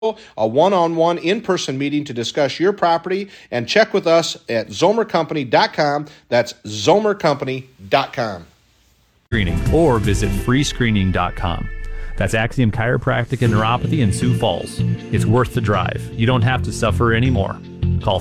a one-on-one in-person meeting to discuss your property, and check with us at zomercompany.com. That's zomercompany.com. Screening or visit freescreening.com. That's Axiom Chiropractic and Neuropathy in Sioux Falls. It's worth the drive. You don't have to suffer anymore. Call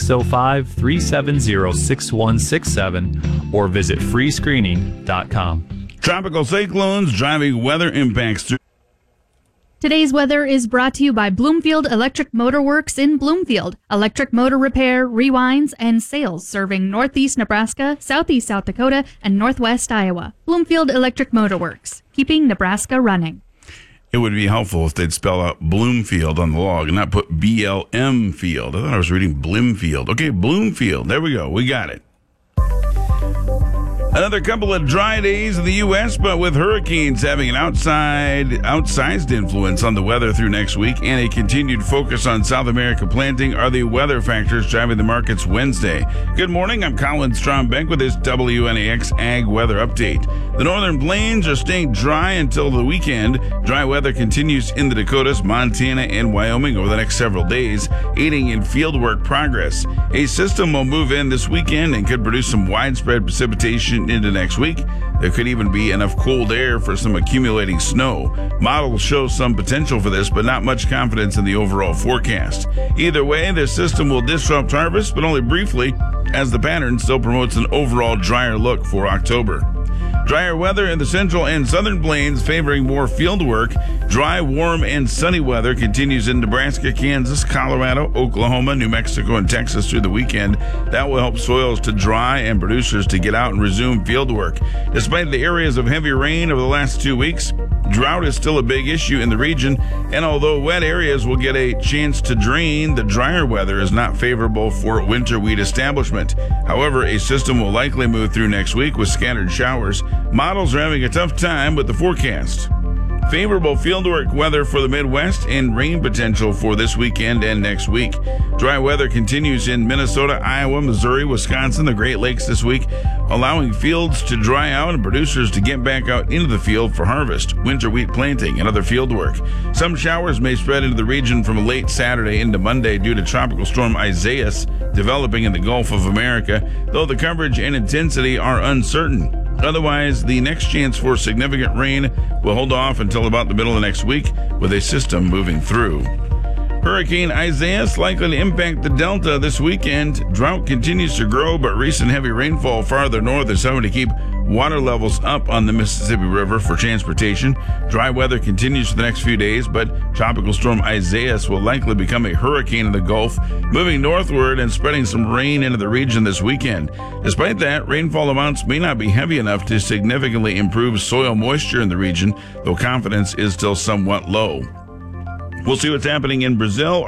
605-370-6167 or visit freescreening.com. Tropical cyclones driving weather impacts through. Today's weather is brought to you by Bloomfield Electric Motor Works in Bloomfield. Electric motor repair, rewinds, and sales serving northeast Nebraska, southeast South Dakota, and northwest Iowa. Bloomfield Electric Motor Works, keeping Nebraska running. It would be helpful if they'd spell out Bloomfield on the log and not put BLM Field. I thought I was reading Blimfield. Okay, Bloomfield. There we go. We got it. Another couple of dry days in the U.S., but with hurricanes having an outsized influence on the weather through next week and a continued focus on South America planting are the weather factors driving the markets Wednesday. Good morning, I'm Colin Strombeck with this WNAX Ag Weather Update. The northern plains are staying dry until the weekend. Dry weather continues in the Dakotas, Montana, and Wyoming over the next several days, aiding in fieldwork progress. A system will move in this weekend and could produce some widespread precipitation into next week. There could even be enough cold air for some accumulating snow. Models show some potential for this, but not much confidence in the overall forecast. Either way, this system will disrupt harvest, but only briefly, as the pattern still promotes an overall drier look for October. Drier weather in the central and southern plains favoring more field work. Dry, warm, and sunny weather continues in Nebraska, Kansas, Colorado, Oklahoma, New Mexico, and Texas through the weekend. That will help soils to dry and producers to get out and resume field work. Despite the areas of heavy rain over the last 2 weeks, drought is still a big issue in the region, and although wet areas will get a chance to drain, the drier weather is not favorable for winter wheat establishment. However, a system will likely move through next week with scattered showers. Models are having a tough time with the forecast. Favorable fieldwork weather for the Midwest and rain potential for this weekend and next week. Dry weather continues in Minnesota, Iowa, Missouri, Wisconsin, the Great Lakes this week, allowing fields to dry out and producers to get back out into the field for harvest, winter wheat planting, and other field work. Some showers may spread into the region from late Saturday into Monday due to Tropical Storm Isaias developing in the Gulf of America, though the coverage and intensity are uncertain. Otherwise, the next chance for significant rain will hold off until about the middle of next week with a system moving through. Hurricane Isaias likely to impact the Delta this weekend. Drought continues to grow, but recent heavy rainfall farther north is helping to keep water levels up on the Mississippi River for transportation. Dry weather continues for the next few days, but Tropical Storm Isaias will likely become a hurricane in the Gulf, moving northward and spreading some rain into the region this weekend. Despite that, rainfall amounts may not be heavy enough to significantly improve soil moisture in the region, though confidence is still somewhat low. We'll see what's happening in Brazil.